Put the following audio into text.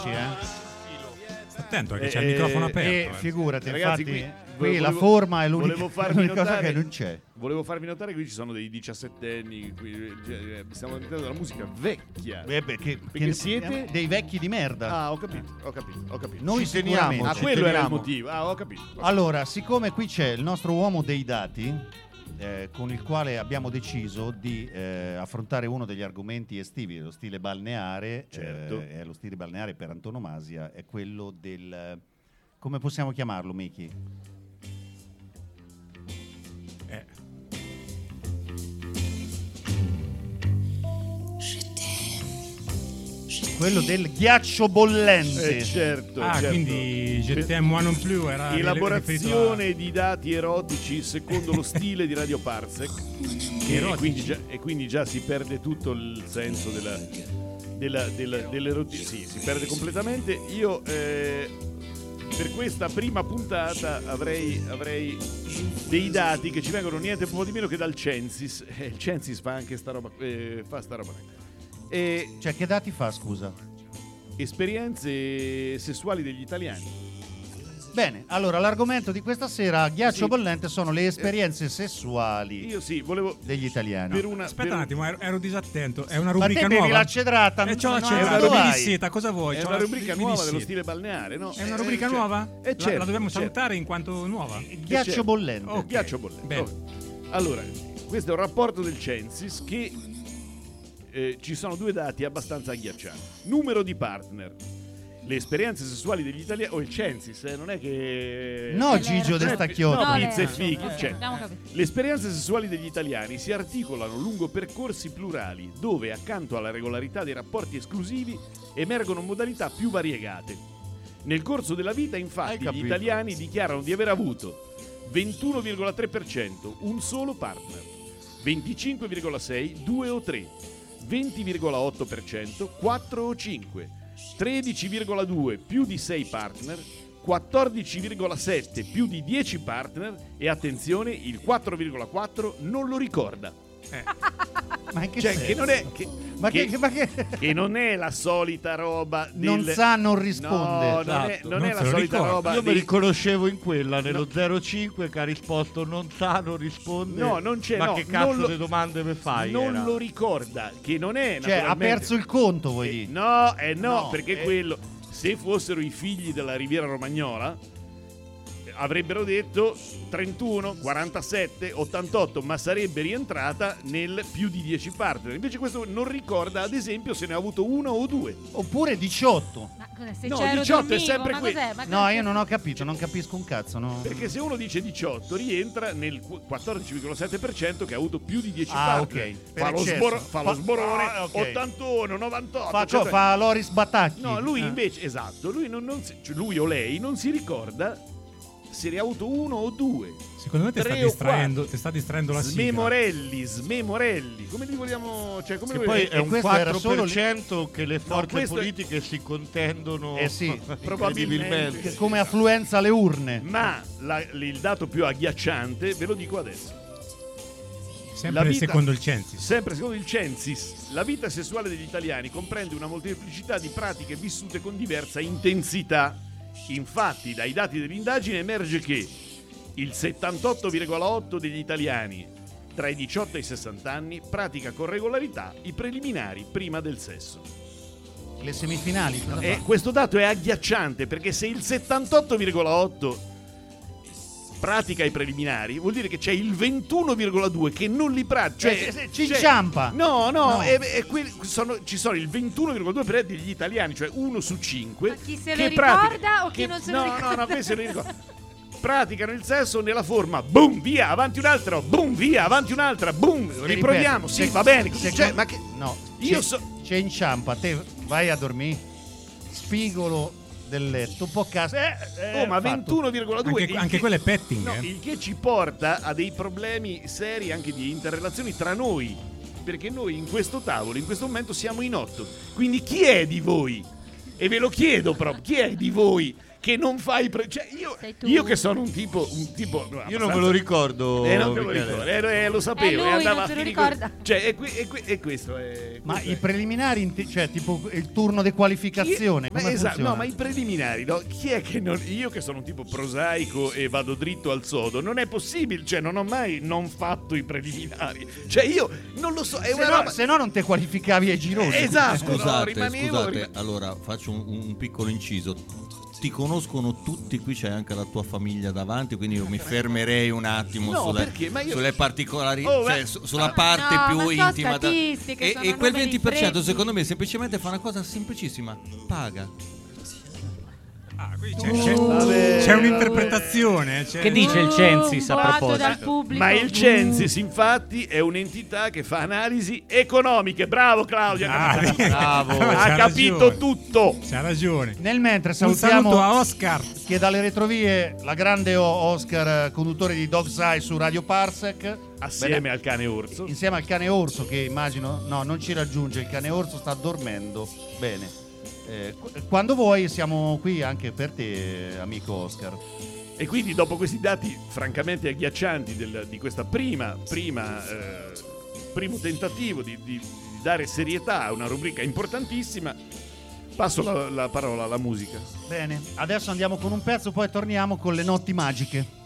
Attento che c'è il microfono aperto. Figurati, ragazzi, infatti qui la forma è l'unica cosa che non c'è. Volevo farvi notare che qui ci sono dei 17enni, stiamo mettendo della musica vecchia. Perché siete dei vecchi di merda. Ah, ho capito. Noi ci teniamo. Ah, quello era il motivo. Ah, ho capito. Allora, siccome qui c'è il nostro uomo dei dati, con il quale abbiamo deciso di affrontare uno degli argomenti estivi, lo stile balneare, certo. Lo stile balneare per antonomasia è quello del... come possiamo chiamarlo, Miki? Quello del ghiaccio bollente. Certo. Quindi Je t'aime moi non plus era elaborazione di dati erotici secondo lo stile di Radio Parsec. E quindi già si perde tutto il senso dell'erotismo. Sì, si perde completamente. Io per questa prima puntata avrei dei dati che ci vengono niente po' di meno che dal Censis. Il Censis fa anche sta roba. Fa sta roba. Cioè, che dati fa, scusa? Esperienze sessuali degli italiani. Bene, allora l'argomento di questa sera, ghiaccio bollente, sono le esperienze sessuali degli italiani. Aspetta un attimo, ero disattento. È una Ma rubrica te bevi nuova. l'accedrata, c'ho no, l'accedrata, dove vai? Vinisseta, cosa vuoi? È C'ho una la rubrica nuova dello Vinisseta. stile balneare, no? È una rubrica nuova? Certo, La dobbiamo salutare in quanto nuova. Ghiaccio bollente. Ok. Ghiaccio bollente. Bene. Allora, questo è un rapporto del Censis che ci sono due dati abbastanza agghiaccianti. Numero di partner. Le esperienze sessuali degli italiani. Il Censis, non è che. No, Gigio De Stacchiotto. No, pizza e fighi. Cioè, Le esperienze sessuali degli italiani si articolano lungo percorsi plurali, dove accanto alla regolarità dei rapporti esclusivi emergono modalità più variegate. Nel corso della vita, infatti, gli italiani dichiarano di aver avuto 21,3% un solo partner, 25,6% 2 o 3, 20,8% 4 o 5, 13,2 più di 6 partner, 14,7 più di 10 partner e attenzione, il 4,4 non lo ricorda. Ma che che non è che non è la solita roba del... non sa, non risponde. No, non è la solita roba. Io mi riconoscevo in quella nello 05 che ha risposto non sa, non risponde. No, non c'è. Ma no, che cazzo di domande mi fai? Non lo ricorda, che non è. Cioè, ha perso il conto, vuoi dire? No, perché quello, se fossero i figli della Riviera Romagnola, avrebbero detto 31, 47, 88, ma sarebbe rientrata nel più di 10 partner. Invece questo non ricorda, ad esempio, se ne ha avuto uno o due. Oppure 18. Ma cos'è? Se No, c'ero 18 è dormivo, sempre ma quello. cos'è? Ma No, io non ho capito, non capisco un cazzo, no. Perché se uno dice 18 rientra nel 14,7% che ha avuto più di 10 Ah, partner. ok. Fa lo, Per fa lo sborone, ok. 81, 98. Fa Loris Batacchi. No, lui invece, esatto, lui, cioè lui o lei non si ricorda se ne ha avuto uno o due. Secondo me ti sta distraendo la sigla. Smemorelli. Come li vogliamo... Cioè, come Che li poi vogliamo... è un questo era solo 4% che le forze questo è- politiche si contendono sì, probabilmente. come affluenza alle urne. Ma il dato più agghiacciante ve lo dico adesso. Sempre secondo il Censis. Sempre secondo il Censis, la vita sessuale degli italiani comprende una molteplicità di pratiche vissute con diversa intensità. Infatti, dai dati dell'indagine emerge che il 78,8% degli italiani tra i 18 e i 60 anni pratica con regolarità i preliminari prima del sesso. Le semifinali. cosa E fa? questo dato è agghiacciante perché se il 78,8% pratica i preliminari, vuol dire che c'è il 21,2% che non li pratica. Ci inciampa. No. Ci sono il 21,2% degli italiani, cioè 1 su 5. Ma chi se che lo ricorda o chi non se lo ricorda? No, questo se lo ricorda. Praticano il sesso nella forma boom, via, avanti un altro, boom, via, avanti un'altra, boom, riproviamo, sì, va bene. Cioè, ma che... No, Io inciampa, te vai a dormire, spigolo del letto, un po' cazzo. ma 21,2%. Anche quello è petting. No, il che ci porta a dei problemi seri anche di interrelazioni tra noi, perché noi in questo tavolo, in questo momento siamo in 8. Quindi chi è di voi? E ve lo chiedo proprio, chi è di voi che non fai cioè io che sono un tipo io non me lo ricordo. Non te lo ricordo, lo sapevo, lui andava non se lo a ricorda. Cioè è questo Ma i preliminari, cioè tipo il turno di qualificazione, come funziona? No, ma i preliminari, no? Chi è che non... Io che sono un tipo prosaico e vado dritto al sodo, non è possibile, cioè non ho mai non fatto i preliminari. Cioè io non lo so, è una roba... Se no non te qualificavi ai gironi. Esatto, Scusate, allora faccio un piccolo inciso. Ti conoscono tutti, qui c'è anche la tua famiglia davanti, quindi io mi fermerei un attimo sulle particolari, sulla parte più intima. E quel 20% secondo me semplicemente fa una cosa semplicissima: paga. Qui c'è un'interpretazione. Che dice il Censis a proposito? Ma il Censis infatti è un'entità che fa analisi economiche. Bravo Claudia, bravo. Ha capito tutto. C'ha ragione. Nel mentre Un salutiamo saluto a Oscar, che dalle retrovie la grande Oscar, conduttore di Dog's Eye su Radio Parsec, assieme al cane orso. Insieme al cane orso, che immagino non ci raggiunge. Il cane orso sta dormendo. Bene. Quando vuoi siamo qui anche per te, amico Oscar. E quindi dopo questi dati francamente agghiaccianti di questa primo tentativo di dare serietà a una rubrica importantissima, passo la parola alla musica. Bene, adesso andiamo con un pezzo, poi torniamo con le notti magiche.